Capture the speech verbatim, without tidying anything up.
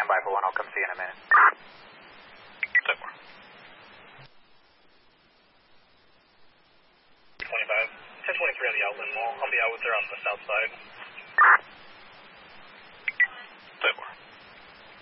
by for one. I'll come see you in a minute. ten four. twenty-five. ten twenty-three on the Outland Mall. I'll be out with her on the south side.